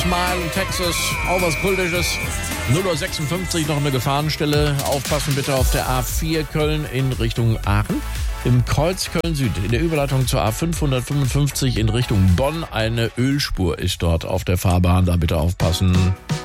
Smile in Texas, auch was Kultisches. 0:56 Uhr noch eine Gefahrenstelle. Aufpassen bitte auf der A4 Köln in Richtung Aachen. Im Kreuz Köln-Süd, in der Überleitung zur A555 in Richtung Bonn. Eine Ölspur ist dort auf der Fahrbahn, da bitte aufpassen.